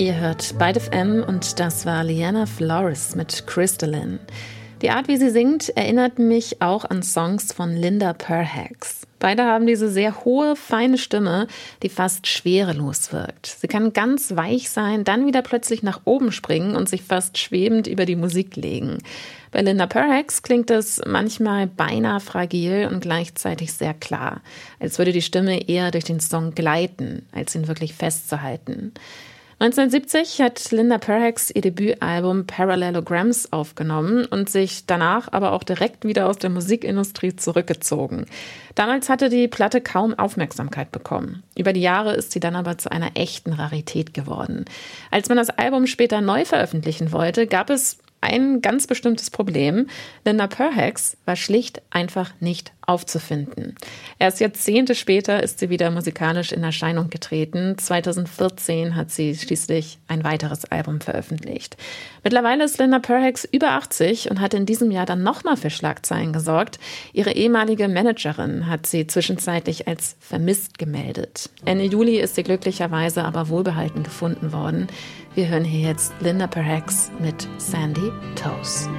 Ihr hört Byte FM und das war Liana Flores mit Crystalline. Die Art, wie sie singt, erinnert mich auch an Songs von Linda Perhacs. Beide haben diese sehr hohe, feine Stimme, die fast schwerelos wirkt. Sie kann ganz weich sein, dann wieder plötzlich nach oben springen und sich fast schwebend über die Musik legen. Bei Linda Perhacs klingt es manchmal beinahe fragil und gleichzeitig sehr klar, als würde die Stimme eher durch den Song gleiten, als ihn wirklich festzuhalten. 1970 hat Linda Perhacs ihr Debütalbum Parallelograms aufgenommen und sich danach aber auch direkt wieder aus der Musikindustrie zurückgezogen. Damals hatte die Platte kaum Aufmerksamkeit bekommen. Über die Jahre ist sie dann aber zu einer echten Rarität geworden. Als man das Album später neu veröffentlichen wollte, gab es ein ganz bestimmtes Problem. Linda Perhacs war schlicht einfach nicht aufzufinden. Erst Jahrzehnte später ist sie wieder musikalisch in Erscheinung getreten. 2014 hat sie schließlich ein weiteres Album veröffentlicht. Mittlerweile ist Linda Perhacs über 80 und hat in diesem Jahr dann nochmal für Schlagzeilen gesorgt. Ihre ehemalige Managerin hat sie zwischenzeitlich als vermisst gemeldet. Ende Juli ist sie glücklicherweise aber wohlbehalten gefunden worden. Wir hören hier jetzt Linda Perhacs mit Sandy Toes.